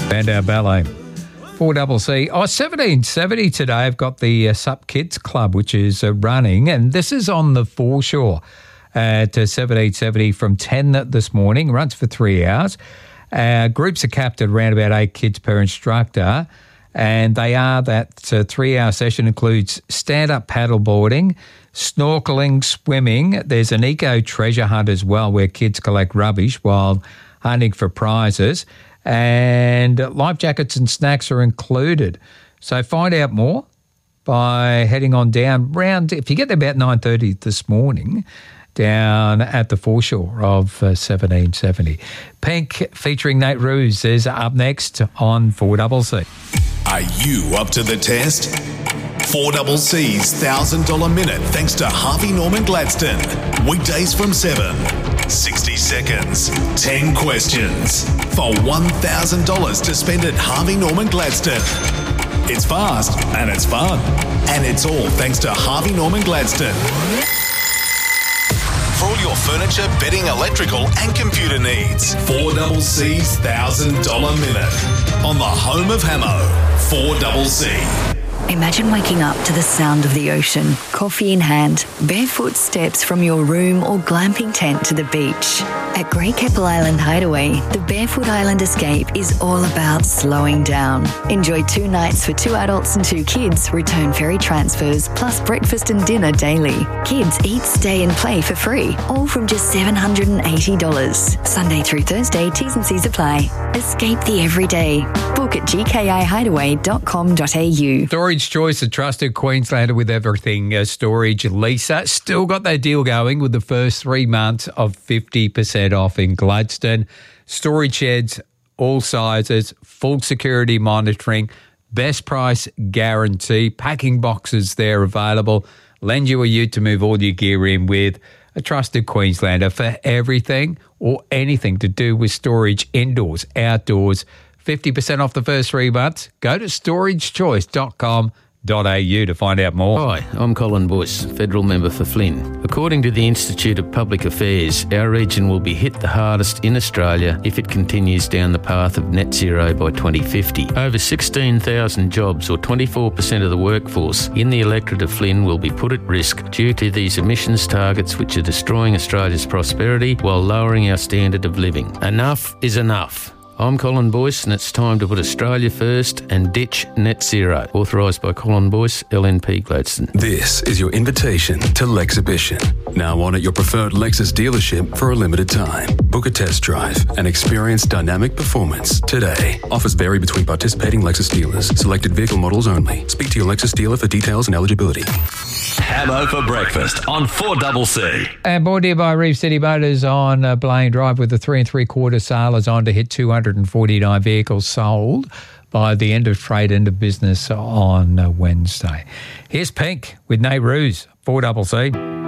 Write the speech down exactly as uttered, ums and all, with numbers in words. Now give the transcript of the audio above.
Bandow Ballet. four C C. Oh, seventeen seventy today. I've got the uh, Sup Kids Club, which is uh, running, and this is on the foreshore at uh, seventeen seventy from ten this morning. Runs for three hours. Uh, groups are capped at around about eight kids per instructor, and they are that uh, three-hour session includes stand-up paddleboarding, snorkeling, swimming. There's an eco treasure hunt as well where kids collect rubbish while hunting for prizes, and life jackets and snacks are included. So find out more by heading on down round, if you get there about nine thirty this morning, down at the foreshore of uh, seventeen seventy. Pink featuring Nate Ruse is up next on four C C. Are you up to the test? four C C's one thousand dollars minute thanks to Harvey Norman Gladstone. Weekdays from seven. sixty seconds. ten questions. For one thousand dollars to spend at Harvey Norman Gladstone. It's fast and it's fun. And it's all thanks to Harvey Norman Gladstone. For all your furniture, bedding, electrical and computer needs. four C C's one thousand dollars minute. On the home of Hamo. four C C. Imagine waking up to the sound of the ocean, coffee in hand, barefoot steps from your room or glamping tent to the beach. At Great Keppel Island Hideaway, the Barefoot Island Escape is all about slowing down. Enjoy two nights for two adults and two kids, return ferry transfers, plus breakfast and dinner daily. Kids eat, stay and play for free, all from just seven hundred eighty dollars. Sunday through Thursday, T's and C's apply. Escape the everyday. Book at g k i hideaway dot com dot a u. Storage Choice, a trusted Queenslander with everything uh, storage. Lisa still got that deal going with the first three months of fifty percent off in Gladstone. Storage sheds, all sizes, full security monitoring, best price guarantee, packing boxes there available. Lend you a ute to move all your gear in with. A trusted Queenslander for everything or anything to do with storage indoors, outdoors. fifty percent off the first three months. Go to storage choice dot com dot a u to find out more. Hi, I'm Colin Boyce, Federal Member for Flynn. According to the Institute of Public Affairs, our region will be hit the hardest in Australia if it continues down the path of net zero by twenty fifty. Over sixteen thousand jobs, or twenty-four percent of the workforce in the electorate of Flynn, will be put at risk due to these emissions targets which are destroying Australia's prosperity while lowering our standard of living. Enough is enough. I'm Colin Boyce, and it's time to put Australia first and ditch net zero. Authorised by Colin Boyce, L N P Gladstone. This is your invitation to Lexhibition. Now on at your preferred Lexus dealership for a limited time. Book a test drive and experience dynamic performance today. Offers vary between participating Lexus dealers. Selected vehicle models only. Speak to your Lexus dealer for details and eligibility. Hamo for breakfast on four C C. And brought to you by Reef City Motors on uh, Blaine Drive, with the three and three quarter sailors on to hit two hundred forty-nine vehicles sold by the end of trade, end of business on uh, Wednesday. Here's Pink with Nate Ruse, four C C.